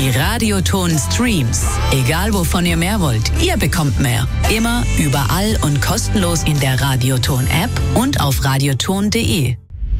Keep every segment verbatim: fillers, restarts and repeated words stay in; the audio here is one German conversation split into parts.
Die Radioton Streams. Egal wovon ihr mehr wollt, ihr bekommt mehr. Immer, überall und kostenlos in der Radioton App und auf radioton punkt de.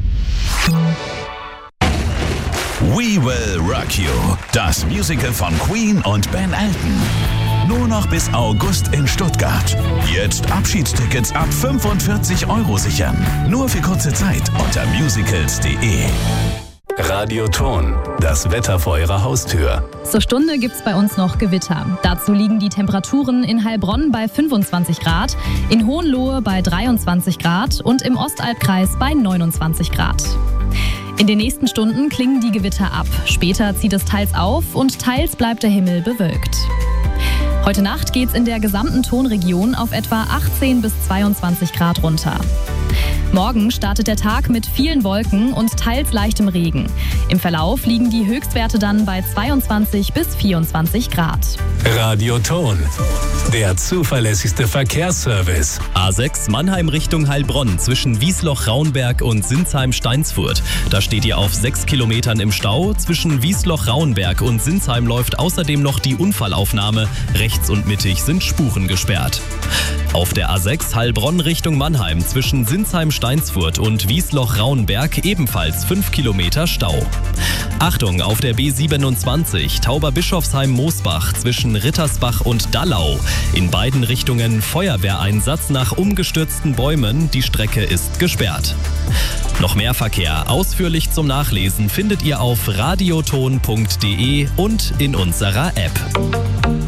We Will Rock You. Das Musical von Queen und Ben Elton. Nur noch bis August in Stuttgart. Jetzt Abschiedstickets ab fünfundvierzig Euro sichern. Nur für kurze Zeit unter musicals punkt de. Radioton, das Wetter vor Ihrer Haustür. Zur Stunde gibt's bei uns noch Gewitter. Dazu liegen die Temperaturen in Heilbronn bei fünfundzwanzig Grad, in Hohenlohe bei dreiundzwanzig Grad und im Ostalbkreis bei neunundzwanzig Grad. In den nächsten Stunden klingen die Gewitter ab. Später zieht es teils auf und teils bleibt der Himmel bewölkt. Heute Nacht geht's in der gesamten Tonregion auf etwa achtzehn bis zweiundzwanzig Grad runter. Morgen startet der Tag mit vielen Wolken und teils leichtem Regen. Im Verlauf liegen die Höchstwerte dann bei zweiundzwanzig bis vierundzwanzig Grad. Radioton, der zuverlässigste Verkehrsservice. A sechs Mannheim Richtung Heilbronn zwischen Wiesloch-Rauenberg und Sinsheim-Steinsfurt. Da steht ihr auf sechs Kilometern im Stau. Zwischen Wiesloch-Rauenberg und Sinsheim läuft außerdem noch die Unfallaufnahme. Rechts und mittig sind Spuren gesperrt. Auf der A sechs Heilbronn Richtung Mannheim zwischen Sinsheim-Steinsfurt und Wiesloch-Rauenberg ebenfalls fünf Kilometer Stau. Achtung, auf der B siebenundzwanzig Tauberbischofsheim-Moosbach zwischen Rittersbach und Dallau. In beiden Richtungen Feuerwehreinsatz nach umgestürzten Bäumen. Die Strecke ist gesperrt. Noch mehr Verkehr ausführlich zum Nachlesen findet ihr auf radioton punkt de und in unserer App.